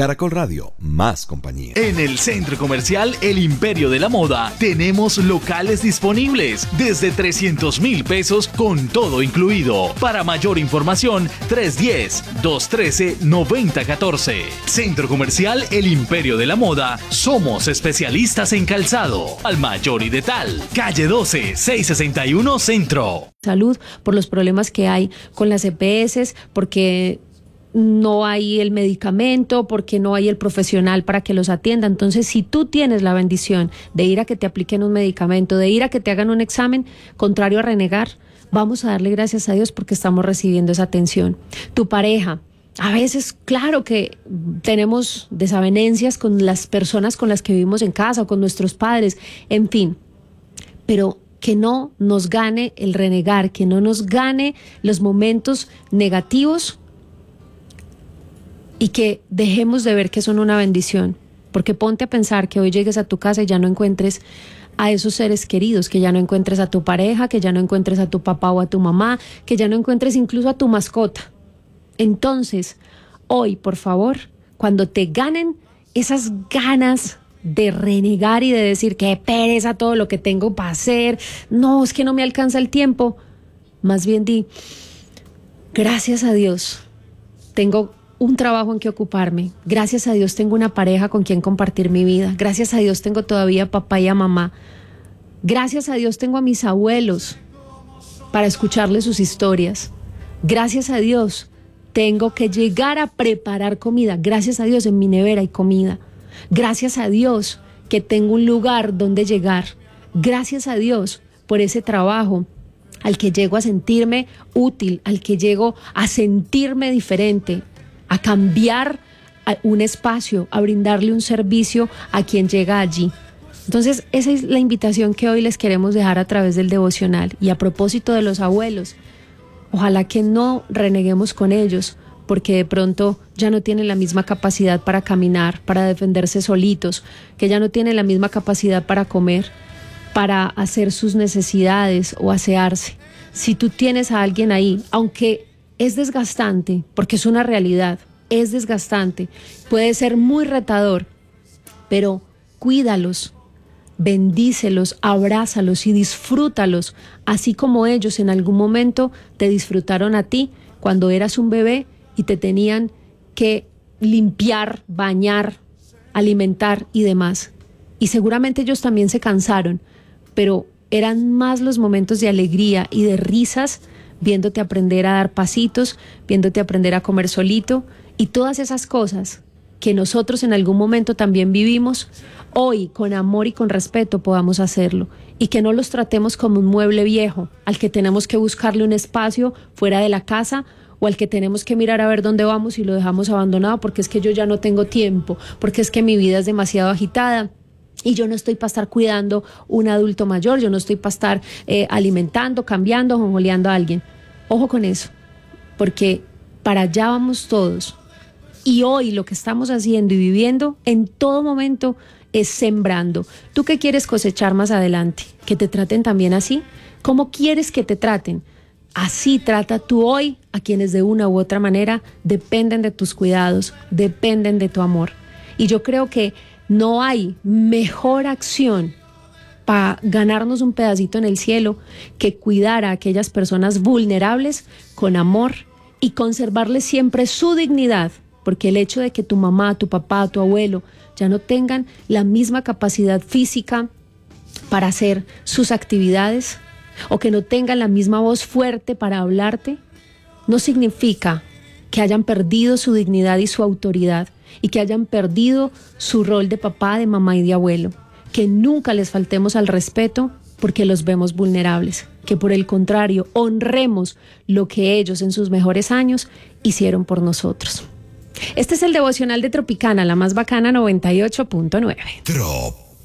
Caracol Radio, más compañía. En el Centro Comercial El Imperio de la Moda tenemos locales disponibles desde 300,000 pesos con todo incluido. Para mayor información, 310-213-9014. Centro Comercial El Imperio de la Moda. Somos especialistas en calzado. Al Mayor y de Tal. Calle 12, 661 Centro. Salud, por los problemas que hay con las EPS, porque no hay el medicamento, porque no hay el profesional para que los atienda. Entonces, si tú tienes la bendición de ir a que te apliquen un medicamento, de ir a que te hagan un examen, contrario a renegar, vamos a darle gracias a Dios porque estamos recibiendo esa atención. Tu pareja, a veces, claro que tenemos desavenencias con las personas con las que vivimos en casa o con nuestros padres, en fin, pero que no nos gane el renegar, que no nos gane los momentos negativos y que dejemos de ver que son una bendición. Porque ponte a pensar que hoy llegues a tu casa y ya no encuentres a esos seres queridos, que ya no encuentres a tu pareja, que ya no encuentres a tu papá o a tu mamá, que ya no encuentres incluso a tu mascota. Entonces, hoy, por favor, cuando te ganen esas ganas de renegar y de decir qué pereza todo lo que tengo para hacer, no, es que no me alcanza el tiempo, más bien di, gracias a Dios, tengo un trabajo en que ocuparme, gracias a Dios tengo una pareja con quien compartir mi vida, gracias a Dios tengo todavía a papá y a mamá, gracias a Dios tengo a mis abuelos para escucharles sus historias, gracias a Dios tengo que llegar a preparar comida, gracias a Dios en mi nevera hay comida, gracias a Dios que tengo un lugar donde llegar, gracias a Dios por ese trabajo al que llego a sentirme útil, al que llego a sentirme diferente, a cambiar un espacio, a brindarle un servicio a quien llega allí. Entonces, esa es la invitación que hoy les queremos dejar a través del devocional. Y a propósito de los abuelos, ojalá que no reneguemos con ellos, porque de pronto ya no tienen la misma capacidad para caminar, para defenderse solitos, que ya no tienen la misma capacidad para comer, para hacer sus necesidades o asearse. Si tú tienes a alguien ahí, aunque es desgastante, porque es una realidad, es desgastante, puede ser muy retador, pero cuídalos, bendícelos, abrázalos y disfrútalos, así como ellos en algún momento te disfrutaron a ti cuando eras un bebé y te tenían que limpiar, bañar, alimentar y demás. Y seguramente ellos también se cansaron, pero eran más los momentos de alegría y de risas, viéndote aprender a dar pasitos, viéndote aprender a comer solito y todas esas cosas que nosotros en algún momento también vivimos, hoy con amor y con respeto podamos hacerlo y que no los tratemos como un mueble viejo al que tenemos que buscarle un espacio fuera de la casa o al que tenemos que mirar a ver dónde vamos y lo dejamos abandonado porque es que yo ya no tengo tiempo, porque es que mi vida es demasiado agitada. Y yo no estoy para estar cuidando un adulto mayor, yo no estoy para estar alimentando, cambiando, jonjoleando a alguien. Ojo con eso, porque para allá vamos todos. Y hoy lo que estamos haciendo y viviendo en todo momento es sembrando. ¿Tú qué quieres cosechar más adelante? ¿Que te traten también así? ¿Cómo quieres que te traten? Así trata tú hoy a quienes de una u otra manera dependen de tus cuidados, dependen de tu amor. Y yo creo que no hay mejor acción para ganarnos un pedacito en el cielo que cuidar a aquellas personas vulnerables con amor y conservarles siempre su dignidad, porque el hecho de que tu mamá, tu papá, tu abuelo ya no tengan la misma capacidad física para hacer sus actividades o que no tengan la misma voz fuerte para hablarte, no significa que hayan perdido su dignidad y su autoridad y que hayan perdido su rol de papá, de mamá y de abuelo. Que nunca les faltemos al respeto porque los vemos vulnerables, que por el contrario honremos lo que ellos en sus mejores años hicieron por nosotros. Este es el devocional de Tropicana, la más bacana 98.9.